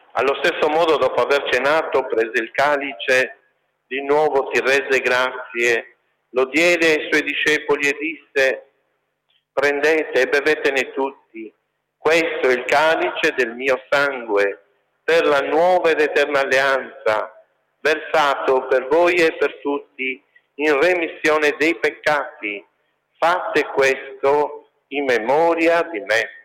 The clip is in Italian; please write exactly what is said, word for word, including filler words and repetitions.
Allo stesso modo, dopo aver cenato, prese il calice, di nuovo ti rese grazie, lo diede ai suoi discepoli e disse: prendete e bevetene tutti, questo è il calice del mio sangue, per la nuova ed eterna alleanza, versato per voi e per tutti in remissione dei peccati. Fate questo in memoria di me.